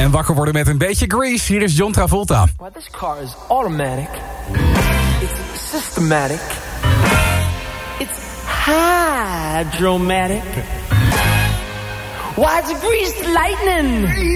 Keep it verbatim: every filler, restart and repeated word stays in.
En wakker worden met een beetje Grease. Hier is John Travolta. Well, this car is automatic. It's systematic. It's hydromatic. Why, it's greased lightning.